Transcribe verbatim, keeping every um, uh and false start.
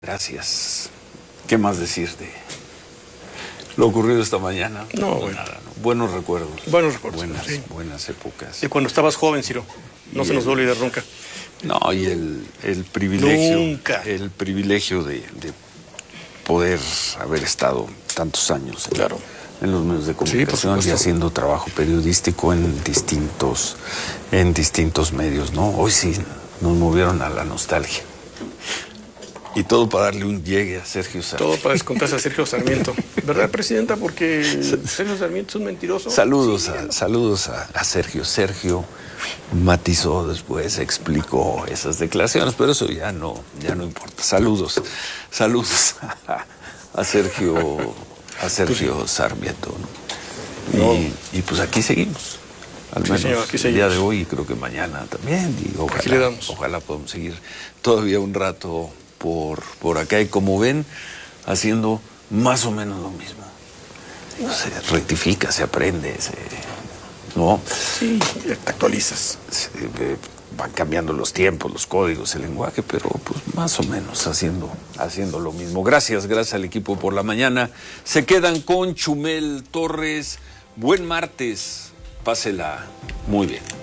Gracias. ¿Qué más decir de lo ocurrido esta mañana? No, bueno. Nada, ¿no? Buenos recuerdos. Buenos recuerdos. Buenas, sí. buenas épocas. De cuando estabas joven, Ciro. No Y se nos va a olvidar nunca. No, y el, el privilegio. Nunca. El privilegio de, de poder haber estado tantos años en, Claro. en los medios de comunicación y haciendo trabajo periodístico en distintos, en distintos medios, ¿no? Hoy sí nos movieron a la nostalgia. Y todo para darle un llegue a Sergio Sarmiento. Todo para descontarse a Sergio Sarmiento. ¿Verdad, Presidenta? Porque Sergio Sarmiento es un mentiroso. Saludos, sí, a, saludos a, a Sergio. Sergio matizó después, explicó esas declaraciones, pero eso ya no, ya no importa. Saludos, saludos a, a Sergio, a Sergio Sarmiento, ¿no? No. Y, y pues aquí seguimos. Al Sí, menos señor, aquí el día seguimos. de hoy y creo que mañana también. Y Aquí le ojalá, damos. ojalá podamos seguir todavía un rato por, por acá. Y como ven, haciendo más o menos lo mismo. Se rectifica, se aprende, se, ¿no? Sí, te actualizas. Se, eh, van cambiando los tiempos, los códigos, el lenguaje, pero pues más o menos haciendo, haciendo lo mismo. Gracias, gracias al equipo por la mañana. Se quedan con Chumel Torres. Buen martes. Pásela muy bien.